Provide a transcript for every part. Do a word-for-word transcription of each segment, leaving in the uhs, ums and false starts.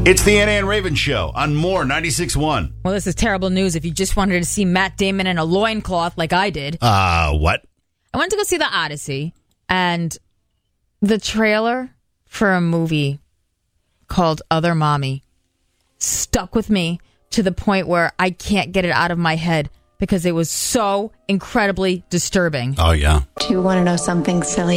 It's the Anna and Raven Show on More ninety-six point one. Well, this is terrible news if you just wanted to see Matt Damon in a loincloth like I did. Uh, what? I went to go see The Odyssey, and the trailer for a movie called Other Mommy stuck with me to the point where I can't get it out of my head because it was so incredibly disturbing. Oh, yeah. Do you want to know something silly?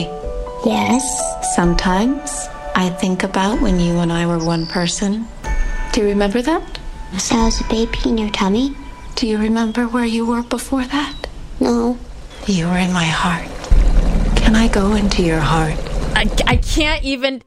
Yes. Sometimes I think about when you and I were one person. Do you remember that? So I was a baby in your tummy? Do you remember where you were before that? No. You were in my heart. Can I go into your heart? I, I can't even...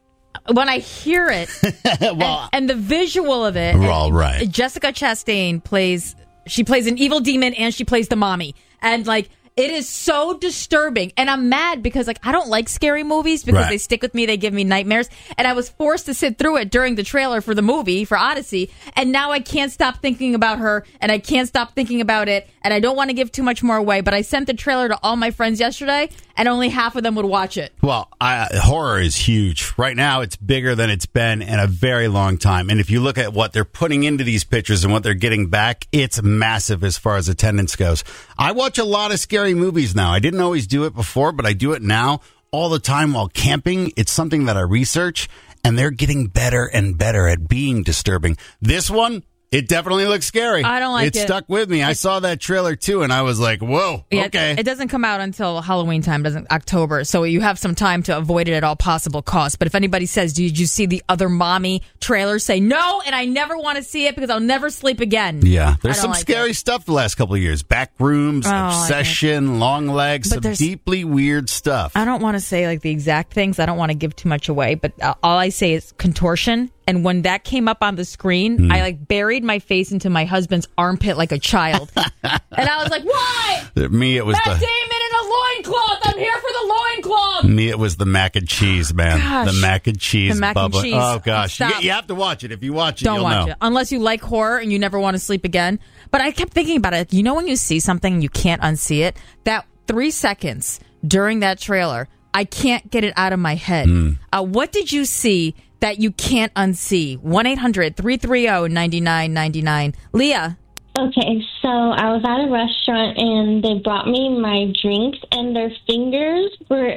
When I hear it, well, and, and the visual of it... We're all right. Jessica Chastain plays... She plays an evil demon, and she plays the mommy. And, like... It is so disturbing, and I'm mad because, like, I don't like scary movies because right. they stick with me, they give me nightmares, and I was forced to sit through it during the trailer for the movie, for Odyssey, and now I can't stop thinking about her, and I can't stop thinking about it, and I don't want to give too much more away, but I sent the trailer to all my friends yesterday, and only half of them would watch it. Well, I, horror is huge. Right now, it's bigger than it's been in a very long time, and if you look at what they're putting into these pictures and what they're getting back, it's massive as far as attendance goes. I watch a lot of scary movies now. I didn't always do it before, but I do it now all the time while camping. It's something that I research, and they're getting better and better at being disturbing. This one, it definitely looks scary. I don't like it. It it. stuck with me. I saw that trailer too, and I was like, whoa, Yeah, okay. It doesn't come out until Halloween time, doesn't October, so you have some time to avoid it at all possible costs. But if anybody says, did you see the Other Mommy trailer, say no, and I never want to see it because I'll never sleep again. Yeah, there's some like scary it. stuff the last couple of years. Back rooms, Oh, obsession, long legs, But some there's- deeply weird stuff. I don't want to say like the exact things. I don't want to give too much away, but uh, all I say is contortion. And when that came up on the screen, Mm. I like buried my face into my husband's armpit like a child. And I was like, why? Me, it was Matt the Damon in a loincloth. I'm here for the loincloth. me, it was the mac and cheese, man. Gosh. The mac and cheese, The mac and Bubba. cheese. Oh gosh, you, Stop. you have to watch it. If you watch it, Don't you'll watch know. it. Unless you like horror and you never want to sleep again. But I kept thinking about it. You know when you see something and you can't unsee it? That three seconds during that trailer, I can't get it out of my head. Mm. Uh, what did you see that you can't unsee? one eight hundred three three zero nine nine nine nine. Leah. Okay, so I was at a restaurant and they brought me my drinks and their fingers were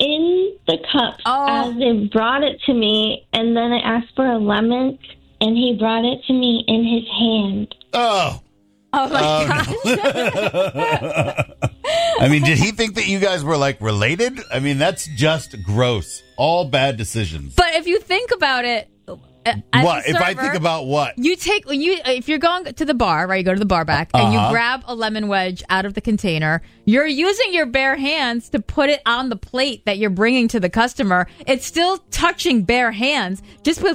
in the cups Oh. as they brought it to me, and then I asked for a lemon and he brought it to me in his hand. Oh, Oh, my Oh, gosh. I mean, did he think that you guys were like related? I mean, that's just gross. All bad decisions. But if you think about it, uh, as What a if I server, think about what? You take when you if you're going to the bar, right? You go to the bar back and Uh-huh. you grab a lemon wedge out of the container. You're using your bare hands to put it on the plate that you're bringing to the customer. It's still touching bare hands. Just with